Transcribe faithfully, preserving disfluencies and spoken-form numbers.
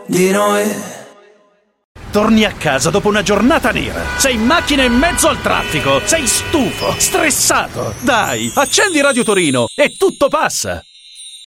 di noi. Torni a casa dopo una giornata nera. Sei in macchina in mezzo al traffico. Sei stufo, stressato. Dai, accendi Radio Torino e tutto passa.